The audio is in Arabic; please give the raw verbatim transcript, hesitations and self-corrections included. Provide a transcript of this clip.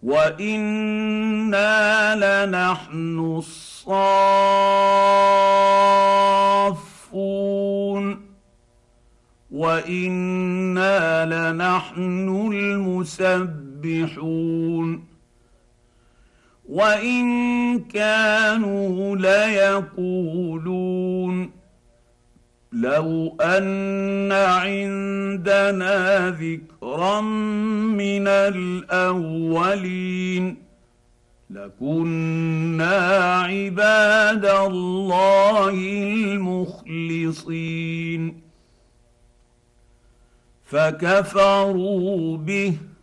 وانا لنحن الصافون وانا لنحن المسبحون وان كانوا ليقولون لو ان عندنا ذكرا من الاولين لكنا عباد الله المخلصين فكفروا به